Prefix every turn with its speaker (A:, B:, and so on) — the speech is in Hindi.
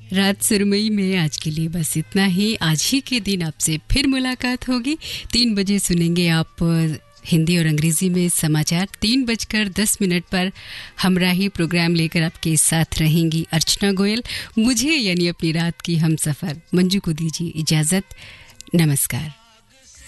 A: रात सुरमई में आज के लिए बस इतना ही। आज ही के दिन आपसे फिर मुलाकात होगी। 3 बजे सुनेंगे आप हिंदी और अंग्रेजी में समाचार। 3:10 पर हमराही प्रोग्राम लेकर आपके साथ रहेंगी अर्चना गोयल। मुझे यानी अपनी रात की हमसफर मंजू को दीजिए इजाजत। नमस्कार।